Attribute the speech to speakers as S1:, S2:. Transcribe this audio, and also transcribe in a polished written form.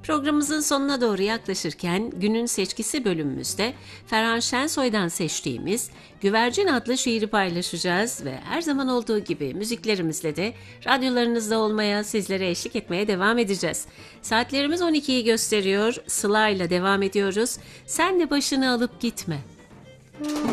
S1: Programımızın sonuna doğru yaklaşırken günün seçkisi bölümümüzde Ferhan Şensoy'dan seçtiğimiz Güvercin adlı şiiri paylaşacağız ve her zaman olduğu gibi müziklerimizle de radyolarınızda olmaya, sizlere eşlik etmeye devam edeceğiz. Saatlerimiz 12'yi gösteriyor. Sıla ile devam ediyoruz. Sen de başını alıp gitme.